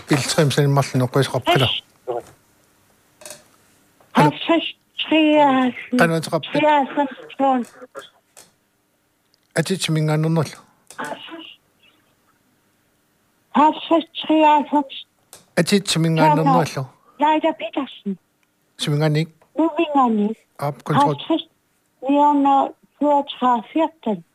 Piltrimsen mallen oqisqarpila. 53 Qanutaqarpit atitmingaannernerlu. 53 Atitmingaannernerlu. Leida Petersen. Sminganik Moving on. kontrol. 934 14.